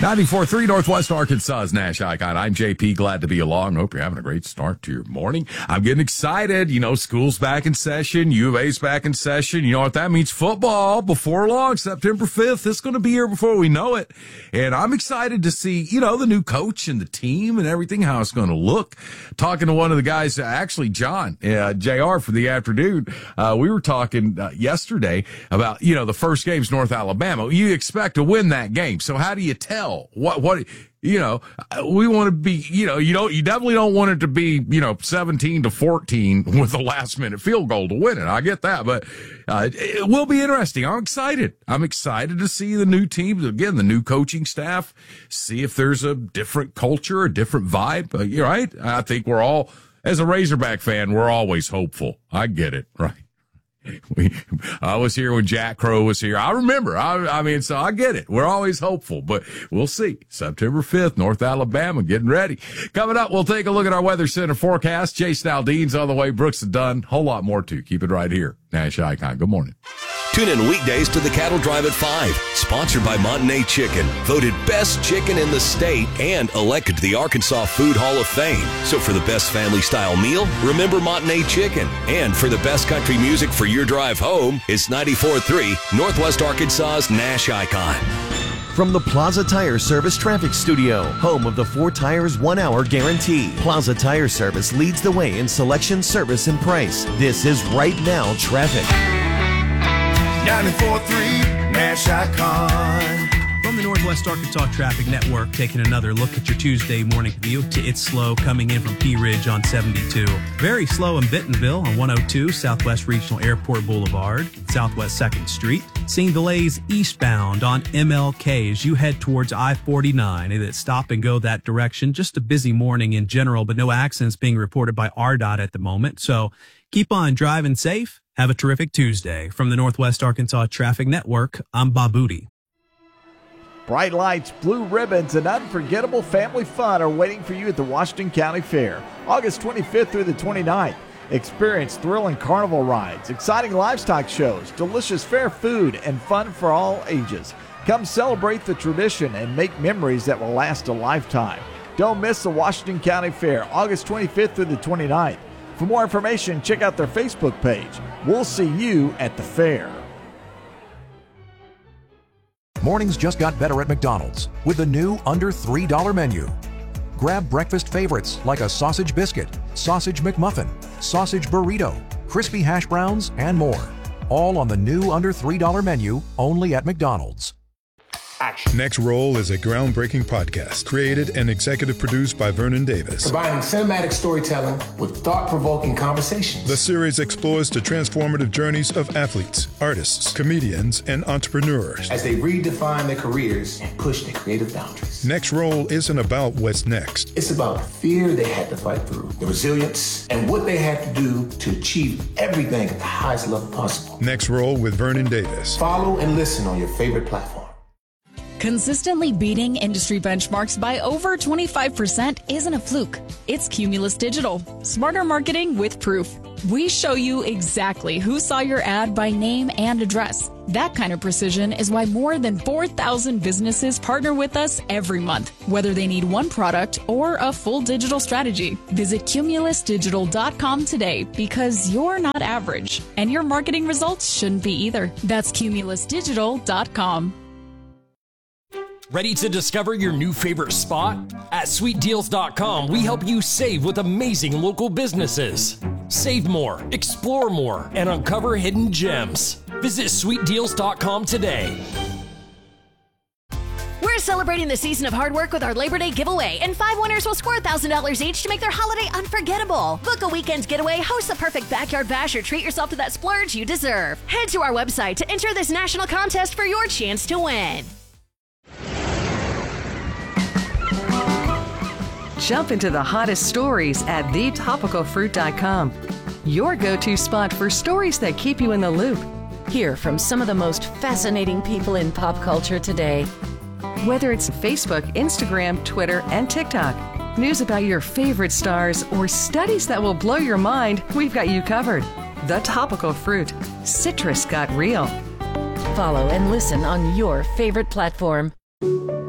94.3 Northwest Arkansas's Nash Icon. I'm JP. Glad to be along. Hope you're having a great start to your morning. I'm getting excited. You know, school's back in session. U of A's back in session. You know what that means? Football before long. September 5th. It's going to be here before we know it. And I'm excited to see, you know, the new coach and the team and everything, how it's going to look. Talking to one of the guys, actually, John, JR for the afternoon. We were talking yesterday about, you know, the first game's North Alabama. You expect to win that game. So how do you tell? What, you know, we want to be, you know, you definitely don't want it to be, you know, 17-14 with a last minute field goal to win it. I get that, but, it will be interesting. I'm excited. I'm excited to see the new team, again, the new coaching staff, see if there's a different culture, a different vibe. You're right. I think we're all, as a Razorback fan, we're always hopeful. I get it. Right. I was here when Jack Crow was here. I remember. I mean, so I get it. We're always hopeful, but we'll see. September 5th, North Alabama, getting ready. Coming up, we'll take a look at our Weather Center forecast. Jason Aldean's on the way. Brooks is done. Whole lot more too. Keep it right here. Nash Icon. Good morning. Tune in weekdays to the Cattle Drive at 5. Sponsored by Montagne Chicken. Voted best chicken in the state and elected to the Arkansas Food Hall of Fame. So for the best family-style meal, remember Montagne Chicken. And for the best country music for your drive home, it's 94.3 Northwest Arkansas's Nash Icon. From the Plaza Tire Service Traffic Studio, home of the 4 Tires 1 Hour Guarantee. Plaza Tire Service leads the way in selection, service, and price. This is Right Now Traffic. 94.3 Nash Icon. From the Northwest Arkansas Traffic Network, taking another look at your Tuesday morning commute to It's Slow coming in from Pea Ridge on 72. Very slow in Bentonville on 102 Southwest Regional Airport Boulevard, Southwest 2nd Street. Seeing delays eastbound on MLK as you head towards I-49. It's stop and go that direction. Just a busy morning in general, but no accidents being reported by RDOT at the moment. So keep on driving safe. Have a terrific Tuesday. From the Northwest Arkansas Traffic Network, I'm Bob Booty. Bright lights, blue ribbons, and unforgettable family fun are waiting for you at the Washington County Fair, August 25th through the 29th. Experience thrilling carnival rides, exciting livestock shows, delicious fair food, and fun for all ages. Come celebrate the tradition and make memories that will last a lifetime. Don't miss the Washington County Fair, August 25th through the 29th. For more information, check out their Facebook page. We'll see you at the fair. Mornings just got better at McDonald's with the new under $3 menu. Grab breakfast favorites like a sausage biscuit, sausage McMuffin, sausage burrito, crispy hash browns, and more. All on the new under $3 menu, only at McDonald's. Action. Next Roll is a groundbreaking podcast created and executive produced by Vernon Davis. Combining cinematic storytelling with thought-provoking conversations. The series explores the transformative journeys of athletes, artists, comedians, and entrepreneurs as they redefine their careers and push their creative boundaries. Next Roll isn't about what's next. It's about the fear they had to fight through, the resilience, and what they had to do to achieve everything at the highest level possible. Next Roll with Vernon Davis. Follow and listen on your favorite platform. Consistently beating industry benchmarks by over 25% isn't a fluke. It's Cumulus Digital. Smarter marketing with proof. We show you exactly who saw your ad by name and address. That kind of precision is why more than 4,000 businesses partner with us every month, whether they need one product or a full digital strategy. Visit cumulusdigital.com today because you're not average, and your marketing results shouldn't be either. That's cumulusdigital.com. Ready to discover your new favorite spot? At sweetdeals.com, we help you save with amazing local businesses. Save more, explore more, and uncover hidden gems. Visit sweetdeals.com today. We're celebrating the season of hard work with our Labor Day giveaway, and 5 winners will score $1,000 each to make their holiday unforgettable. Book a weekend getaway, host the perfect backyard bash, or treat yourself to that splurge you deserve. Head to our website to enter this national contest for your chance to win. Jump into the hottest stories at thetopicalfruit.com. Your go-to spot for stories that keep you in the loop. Hear from some of the most fascinating people in pop culture today. Whether it's Facebook, Instagram, Twitter, and TikTok, news about your favorite stars, or studies that will blow your mind, we've got you covered. The Topical Fruit. Citrus got real. Follow and listen on your favorite platform.